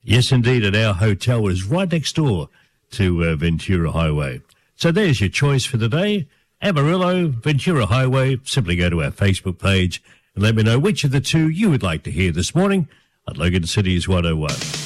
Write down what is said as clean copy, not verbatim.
Yes, indeed, and our hotel is right next door to Ventura Highway. So there's your choice for the day. Amarillo, Ventura Highway. Simply go to our Facebook page and let me know which of the two you would like to hear this morning at Logan City's 101.